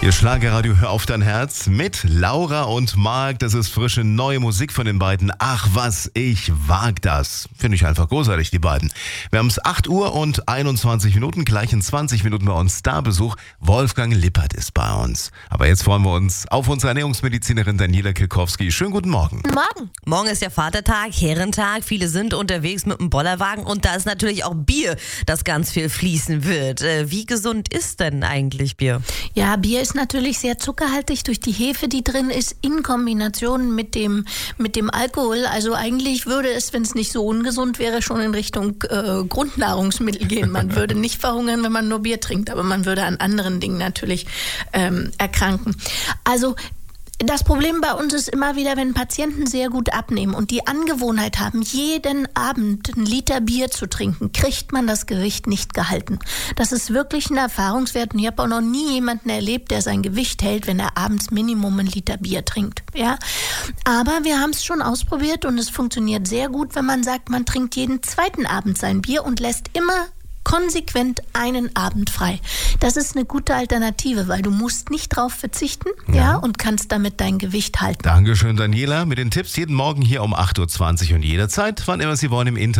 Ihr Schlagerradio Hör auf dein Herz mit Laura und Marc. Das ist frische neue Musik von den beiden. Ach was, ich wag das. Finde ich einfach großartig, die beiden. Wir haben es 8 Uhr und 21 Minuten, gleich in 20 Minuten bei uns Starbesuch. Wolfgang Lippert ist bei uns. Aber jetzt freuen wir uns auf unsere Ernährungsmedizinerin Daniela Kilkowski. Schönen guten Morgen. Guten Morgen. Morgen ist ja Vatertag, Herrentag. Viele sind unterwegs mit dem Bollerwagen und da ist natürlich auch Bier, das ganz viel fließen wird. Wie gesund ist denn eigentlich Bier? Ja, Bier ist natürlich sehr zuckerhaltig durch die Hefe, die drin ist, in Kombination mit dem Alkohol. Also eigentlich würde es, wenn es nicht so ungesund wäre, schon in Richtung Grundnahrungsmittel gehen. Man würde nicht verhungern, wenn man nur Bier trinkt, aber man würde an anderen Dingen natürlich erkranken. Also das Problem bei uns ist immer wieder, wenn Patienten sehr gut abnehmen und die Angewohnheit haben, jeden Abend 1 Liter Bier zu trinken, kriegt man das Gewicht nicht gehalten. Das ist wirklich ein Erfahrungswert und ich habe auch noch nie jemanden erlebt, der sein Gewicht hält, wenn er abends Minimum 1 Liter Bier trinkt. Ja? Aber wir haben es schon ausprobiert und es funktioniert sehr gut, wenn man sagt, man trinkt jeden zweiten Abend sein Bier und lässt immer konsequent einen Abend frei. Das ist eine gute Alternative, weil du musst nicht drauf verzichten, ja, und kannst damit dein Gewicht halten. Dankeschön, Daniela, mit den Tipps jeden Morgen hier um 8.20 Uhr und jederzeit, wann immer Sie wollen, im Internet.